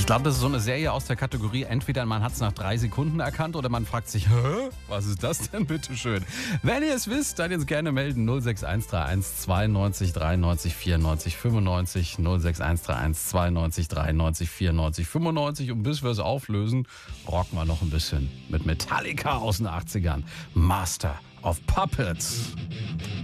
Ich glaube, das ist so eine Serie aus der Kategorie, entweder man hat es nach 3 Sekunden erkannt oder man fragt sich, hä? Was ist das denn, bitteschön? Wenn ihr es wisst, dann jetzt gerne melden. 06131 92 93 94 95 06131 92 93 94 95. Und bis wir es auflösen, rocken wir noch ein bisschen mit Metallica aus den 80ern. Master of Puppets.